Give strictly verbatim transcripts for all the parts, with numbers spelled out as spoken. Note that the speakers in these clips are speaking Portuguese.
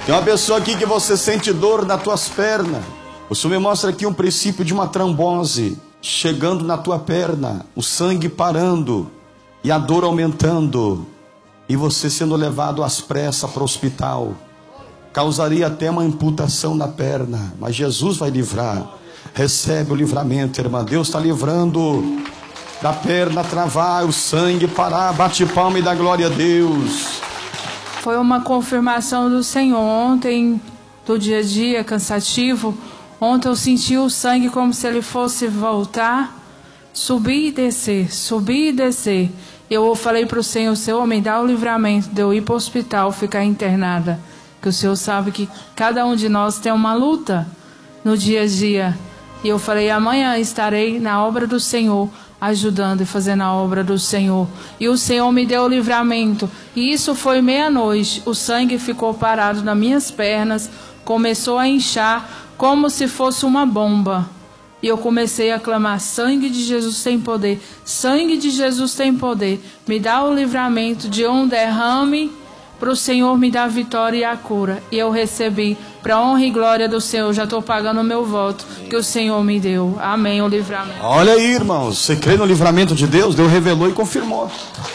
Tem uma pessoa aqui que você sente dor nas tuas pernas. O Senhor me mostra aqui um princípio de uma trombose chegando na tua perna, o sangue parando e a dor aumentando, e você sendo levado às pressas para o hospital. Causaria até uma amputação na perna, mas Jesus vai livrar. Recebe o livramento, irmã. Deus está livrando da perna travar, o sangue parar. Bate palma e dá glória a Deus. Foi uma confirmação do Senhor. Ontem, do dia a dia cansativo, ontem eu senti o sangue como se ele fosse voltar, subir e descer, subir e descer. Eu falei para o Senhor: Senhor, me dá o livramento de eu ir para o hospital, ficar internada. Que o Senhor sabe que cada um de nós tem uma luta no dia a dia. E eu falei: amanhã estarei na obra do Senhor, ajudando e fazendo a obra do Senhor. E o Senhor me deu o livramento. E isso foi meia-noite. O sangue ficou parado nas minhas pernas, começou a inchar como se fosse uma bomba. E eu comecei a clamar: sangue de Jesus tem poder, sangue de Jesus tem poder. Me dá o livramento de um derrame, para o Senhor me dar a vitória e a cura. E eu recebi, para a honra e glória do Senhor. Já estou pagando o meu voto que o Senhor me deu. Amém, o livramento. Olha aí, irmãos, você crê no livramento de Deus? Deus revelou e confirmou.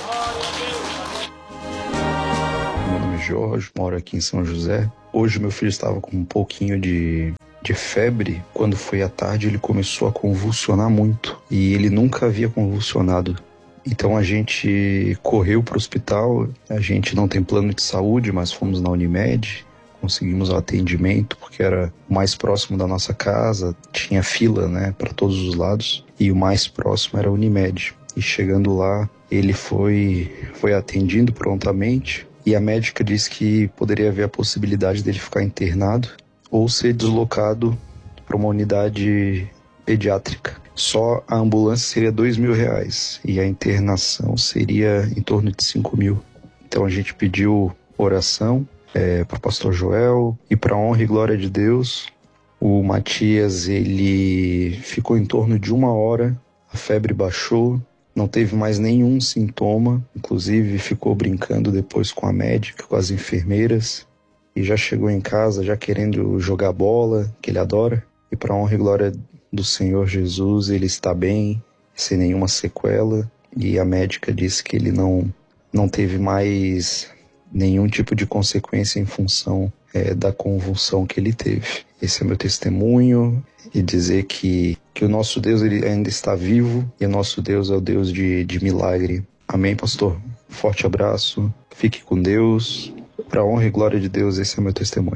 Meu nome é Jorge, moro aqui em São José. Hoje meu filho estava com um pouquinho de, de febre. Quando foi à tarde ele começou a convulsionar muito. E ele nunca havia convulsionado. Então a gente correu para o hospital. A gente não tem plano de saúde, mas fomos na Unimed. Conseguimos o atendimento porque era o mais próximo da nossa casa. Tinha fila, né, para todos os lados. E o mais próximo era a Unimed. E chegando lá, ele foi, foi atendido prontamente. E a médica disse que poderia haver a possibilidade dele ficar internado ou ser deslocado para uma unidade pediátrica. Só a ambulância seria dois mil reais e a internação seria em torno de cinco mil. Então a gente pediu oração é, para o pastor Joel e para a honra e glória de Deus. O Matias, ele ficou em torno de uma hora, a febre baixou, não teve mais nenhum sintoma, inclusive ficou brincando depois com a médica, com as enfermeiras, e já chegou em casa já querendo jogar bola, que ele adora. E para a honra e glória do Senhor Jesus, ele está bem, sem nenhuma sequela, e a médica disse que ele não, não teve mais nenhum tipo de consequência em função é, da convulsão que ele teve. Esse é meu testemunho, e dizer que, que o nosso Deus ele ainda está vivo, e o nosso Deus é o Deus de, de milagre. Amém, pastor? Forte abraço, fique com Deus, para a honra e glória de Deus, esse é meu testemunho.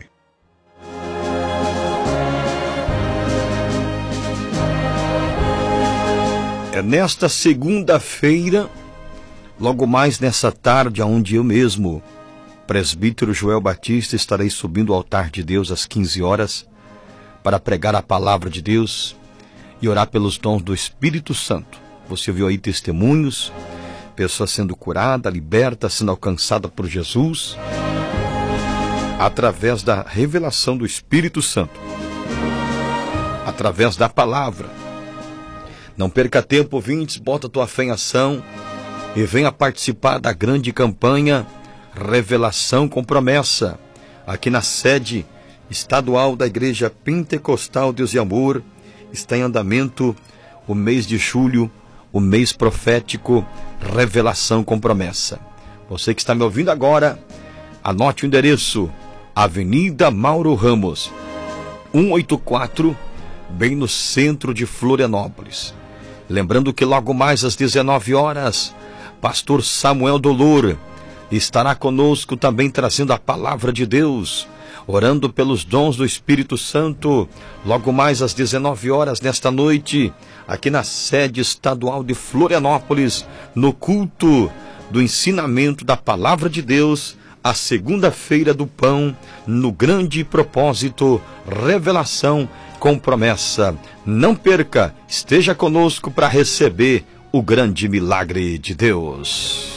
É nesta segunda-feira, logo mais nessa tarde, onde eu mesmo, presbítero Joel Batista, estarei subindo ao altar de Deus às quinze horas para pregar a palavra de Deus e orar pelos dons do Espírito Santo. Você viu aí testemunhos, pessoas sendo curadas, libertas, sendo alcançadas por Jesus, através da revelação do Espírito Santo, através da palavra. Não perca tempo, ouvintes, bota tua fé em ação e venha participar da grande campanha Revelação com Promessa, aqui na sede estadual da Igreja Pentecostal Deus e Amor. Está em andamento o mês de julho, o mês profético Revelação com Promessa. Você que está me ouvindo agora, anote o endereço: Avenida Mauro Ramos, cento e oitenta e quatro, bem no centro de Florianópolis. Lembrando que logo mais às dezenove horas, pastor Samuel Dolor estará conosco também trazendo a palavra de Deus, orando pelos dons do Espírito Santo. Logo mais às dezenove horas nesta noite, aqui na sede estadual de Florianópolis, no culto do ensinamento da palavra de Deus, a segunda-feira do pão, no grande propósito Revelação com Promessa. Não perca, esteja conosco para receber o grande milagre de Deus.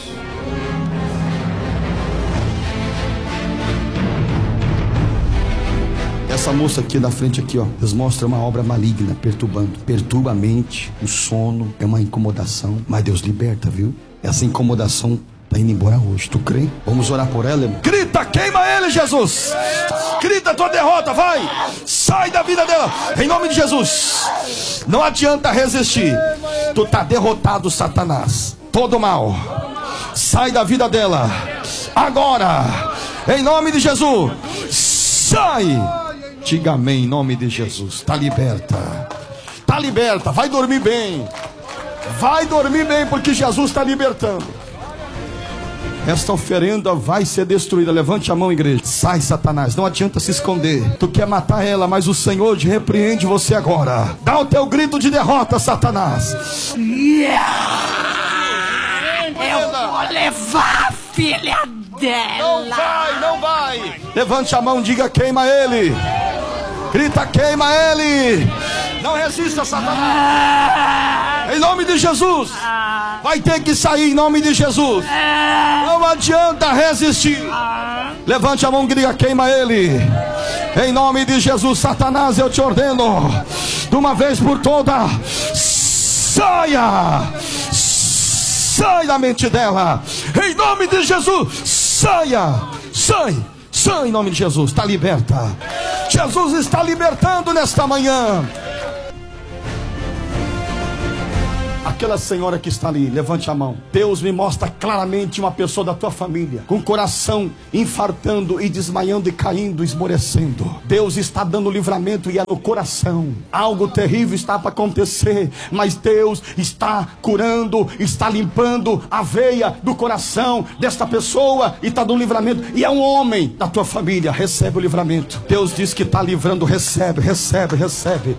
Essa moça aqui na frente aqui, ó, Deus mostra uma obra maligna, perturbando, perturba a mente, o sono, é uma incomodação, mas Deus liberta, viu? Essa incomodação Está indo embora hoje, tu crê? Vamos orar por ela, irmão. Grita, queima ele, Jesus. Grita a tua derrota, vai. Sai da vida dela, em nome de Jesus. Não adianta resistir. Tu está derrotado, Satanás. Todo mal, sai da vida dela agora, em nome de Jesus. Sai. Diga amém, em nome de Jesus. Está liberta. Está liberta, vai dormir bem. Vai dormir bem, porque Jesus está libertando. Esta oferenda vai ser destruída. Levante a mão, igreja. Sai, Satanás, não adianta se esconder. Tu quer matar ela, mas o Senhor te repreende você agora. Dá o teu grito de derrota, Satanás. Eu vou levar a filha dela. Não vai, não vai. Levante a mão, diga queima ele. Grita, queima ele. Não resista, Satanás. Em nome de Jesus. Vai ter que sair em nome de Jesus. Não adianta resistir. Levante a mão e diga, queima ele. Em nome de Jesus, Satanás, eu te ordeno, de uma vez por todas, saia. Sai da mente dela. Em nome de Jesus, saia. Sai, sai em nome de Jesus. Está liberta. Jesus está libertando nesta manhã. Aquela senhora que está ali, levante a mão. Deus me mostra claramente uma pessoa da tua família, com o coração infartando e desmaiando e caindo, esmorecendo. Deus está dando livramento e é no coração. Algo terrível está para acontecer, mas Deus está curando, está limpando a veia do coração desta pessoa e está dando livramento. E é um homem da tua família, recebe o livramento. Deus diz que está livrando, recebe, recebe, recebe.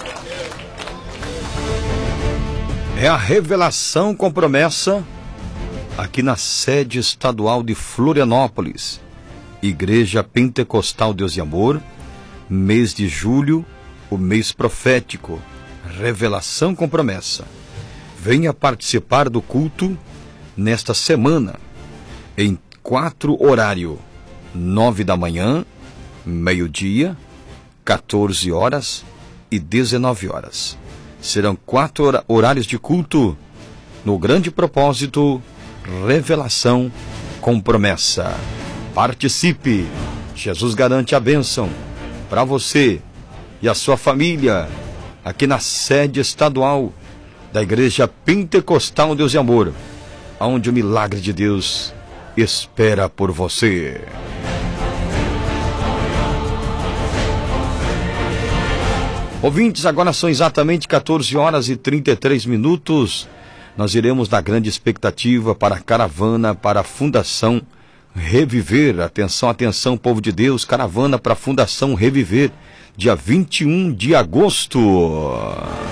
É a revelação com promessa aqui na sede estadual de Florianópolis, Igreja Pentecostal Deus e Amor, mês de julho, o mês profético, revelação com promessa. Venha participar do culto nesta semana, em quatro horários, nove da manhã, meio-dia, quatorze horas e dezenove horas. Serão quatro horários de culto no grande propósito, revelação com promessa. Participe, Jesus garante a bênção para você e a sua família, aqui na sede estadual da Igreja Pentecostal Deus e Amor, onde o milagre de Deus espera por você. Ouvintes, agora são exatamente quatorze horas e trinta e três minutos. Nós iremos na grande expectativa para a caravana, para a Fundação Reviver. Atenção, atenção, povo de Deus, caravana para a Fundação Reviver, dia vinte e um de agosto.